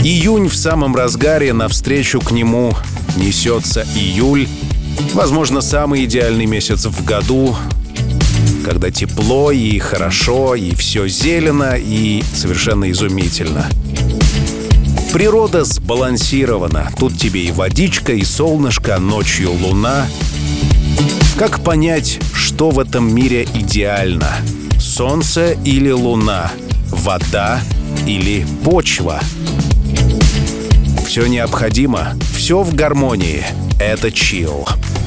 Июнь в самом разгаре, навстречу к нему несется июль. Возможно, самый идеальный месяц в году, когда тепло и хорошо, и все зелено, и совершенно изумительно. Природа сбалансирована. Тут тебе и водичка, и солнышко, ночью луна. Как понять, что в этом мире идеально? Солнце или луна? Вода или почва? Все необходимо, все в гармонии. Это чилл.